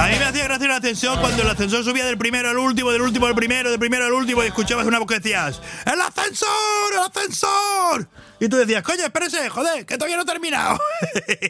A mí me hacía gracia el ascensor cuando el ascensor subía del primero al último, del último al primero, del primero al último y escuchabas una voz que decías ¡El ascensor! ¡El ascensor! Y tú decías, coño, espérese, joder, que todavía no he terminado.